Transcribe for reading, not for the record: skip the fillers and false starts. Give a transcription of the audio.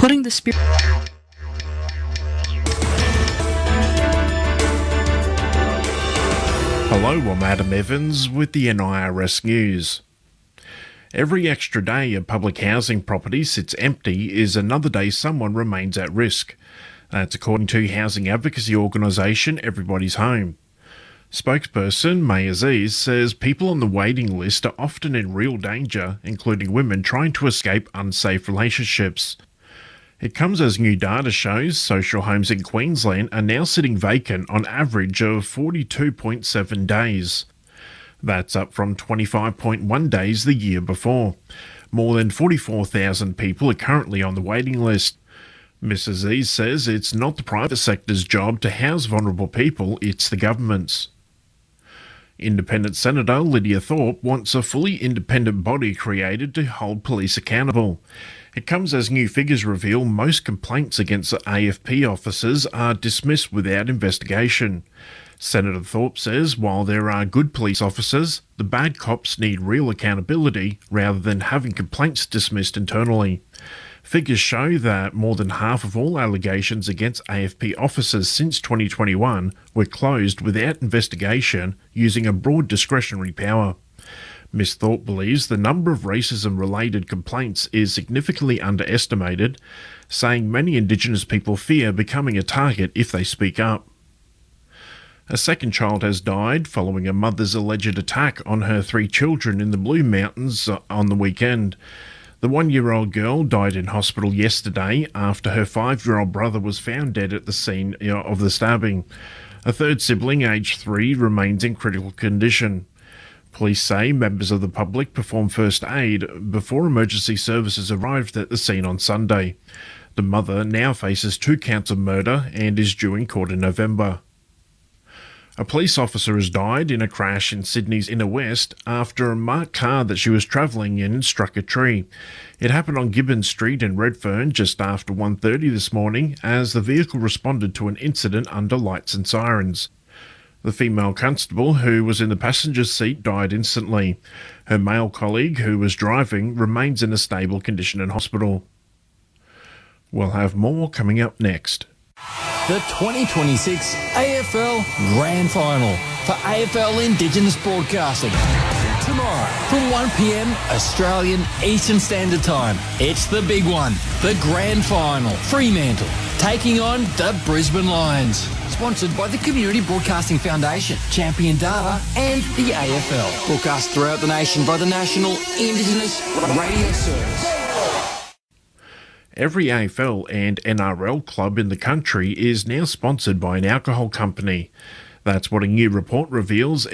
putting the spirit... Hello, I'm Adam Evans with the NIRS News. Every extra day a public housing property sits empty is another day someone remains at risk. That's according to housing advocacy organisation Everybody's Home. Spokesperson May Aziz says people on the waiting list are often in real danger, including women trying to escape unsafe relationships. It comes as new data shows social homes in Queensland are now sitting vacant on average of 42.7 days. That's up from 25.1 days the year before. More than 44,000 people are currently on the waiting list. Ms Aziz says it's not the private sector's job to house vulnerable people, it's the government's. Independent Senator Lydia Thorpe wants a fully independent body created to hold police accountable. It comes as new figures reveal most complaints against the AFP officers are dismissed without investigation. Senator Thorpe says while there are good police officers, the bad cops need real accountability rather than having complaints dismissed internally. Figures show that more than half of all allegations against AFP officers since 2021 were closed without investigation using a broad discretionary power. Ms Thorpe believes the number of racism-related complaints is significantly underestimated, saying many Indigenous people fear becoming a target if they speak up. A second child has died following a mother's alleged attack on her 3 children in the Blue Mountains on the weekend. The 1-year-old girl died in hospital yesterday after her 5-year-old brother was found dead at the scene of the stabbing. A third sibling, aged 3, remains in critical condition. Police say members of the public performed first aid before emergency services arrived at the scene on Sunday. The mother now faces 2 counts of murder and is due in court in November. A police officer has died in a crash in Sydney's inner west after a marked car that she was travelling in struck a tree. It happened on Gibbons Street in Redfern just after 1:30 this morning as the vehicle responded to an incident under lights and sirens. The female constable who was in the passenger seat died instantly. Her male colleague who was driving remains in a stable condition in hospital. We'll have more coming up next. The 2026 AFL Grand Final for AFL Indigenous Broadcasting. Tomorrow from 1 p.m. Australian Eastern Standard Time. It's the big one, the Grand Final. Fremantle taking on the Brisbane Lions. Sponsored by the Community Broadcasting Foundation, Champion Data and the AFL. Broadcast throughout the nation by the National Indigenous Radio Service. Every AFL and NRL club in the country is now sponsored by an alcohol company. That's what a new report reveals